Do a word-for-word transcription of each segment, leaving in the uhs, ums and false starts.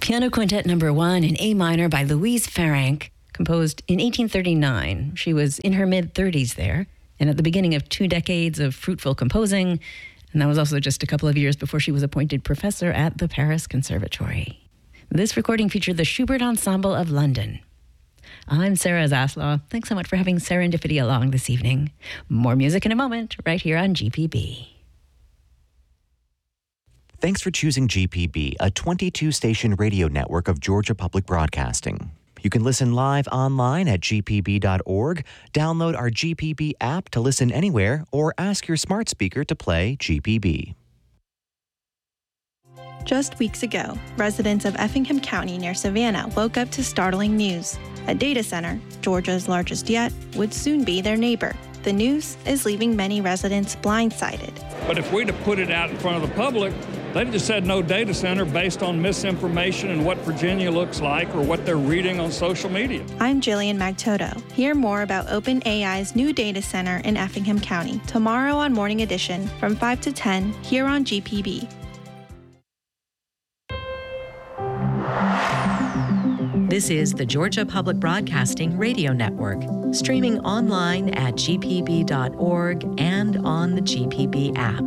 Piano Quintet Number One in A minor by Louise Farrenc, composed in eighteen thirty-nine. She was in her mid-thirties there, and at the beginning of two decades of fruitful composing, and that was also just a couple of years before she was appointed professor at the Paris Conservatory. This recording featured the Schubert Ensemble of London. I'm Sarah Zaslaw. Thanks so much for having Serendipity along this evening. More music in a moment, right here on G P B. Thanks for choosing G P B, a twenty-two station radio network of Georgia Public Broadcasting. You can listen live online at g p b dot org, download our G P B app to listen anywhere, or ask your smart speaker to play G P B. Just weeks ago, residents of Effingham County near Savannah woke up to startling news. A data center, Georgia's largest yet, would soon be their neighbor. The news is leaving many residents blindsided. But if we'd have put it out in front of the public, they've just said no data center based on misinformation and what Virginia looks like or what they're reading on social media. I'm Jillian Magtoto. Hear more about OpenAI's new data center in Effingham County tomorrow on Morning Edition from five to ten here on G P B. This is the Georgia Public Broadcasting Radio Network, streaming online at g p b dot org and on the G P B app.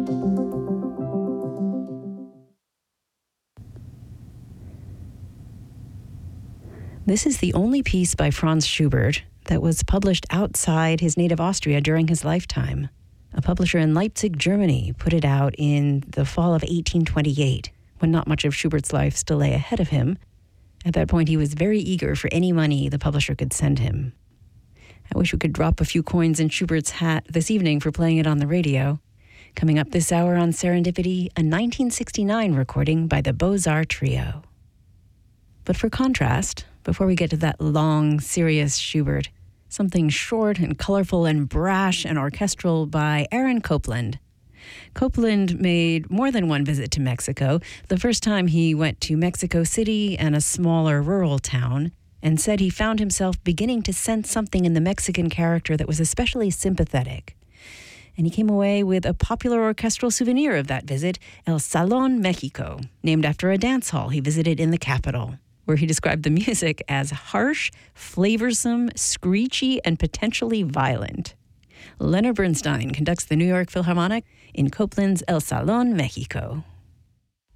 This is the only piece by Franz Schubert that was published outside his native Austria during his lifetime. A publisher in Leipzig, Germany, put it out in the fall of eighteen twenty-eight, when not much of Schubert's life still lay ahead of him. At that point, he was very eager for any money the publisher could send him. I wish we could drop a few coins in Schubert's hat this evening for playing it on the radio. Coming up this hour on Serendipity, a nineteen sixty-nine recording by the Beaux-Arts Trio. But for contrast, before we get to that long, serious Schubert, something short and colorful and brash and orchestral by Aaron Copland. Copland made more than one visit to Mexico. The first time he went to Mexico City and a smaller rural town, and said he found himself beginning to sense something in the Mexican character that was especially sympathetic. And he came away with a popular orchestral souvenir of that visit, El Salón Mexico, named after a dance hall he visited in the capital, where he described the music as harsh, flavorsome, screechy, and potentially violent. Leonard Bernstein conducts the New York Philharmonic in Copland's El Salón Mexico.